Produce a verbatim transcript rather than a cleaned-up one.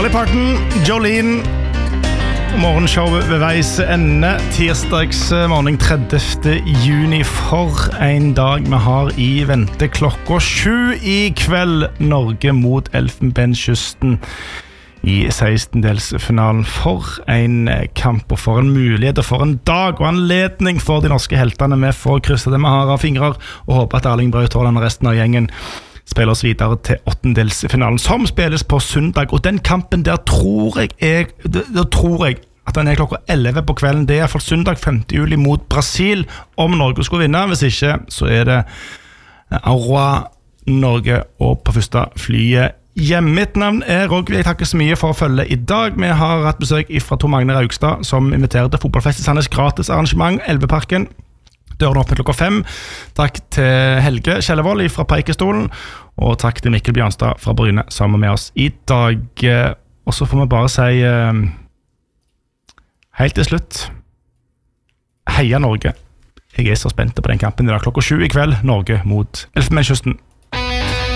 Dolly Parton, Jolene. Morgenshowet ved veis ende. Tirsdags morgen tredivte juni. For en dag vi har i vente. Klokka sju i kveld. Norge mot Elfenbenskysten i sekstendelsfinalen. For en kamp og for en mulighet og for en dag og anledning for de norske heltene. Vi får krysse det vi har av fingrer og håper at Erling Braut Haaland og resten av gjengen spiller oss videre til åttendelsfinalen som spilles på søndag. Og den kampen der tror jeg, jeg der tror jeg at den er klokka elleve på kvelden. Det er i hvert fall søndag femte juli mot Brasil om Norge skulle vinne. Hvis ikke så er det Aurora Norge og på første flyet hjem. Mitt navn er Rogvi. Jeg takker så mye for å følge i dag. Vi har hatt besøk fra Tor Magne Raugstad som inviterer til fotballfest i Sandnes gratis arrangement Elveparken. Døren åpner klokka fem. Takk til Helge Kjellevold fra Preikestolen og takk til Mikkel Bjørnstad fra Bryne sammen med oss i dag. Og så får vi bare si helt til slutt heia Norge. Jeg er så spent på den kampen i dag klokka sju i kveld. Norge mot Elfenbenskysten.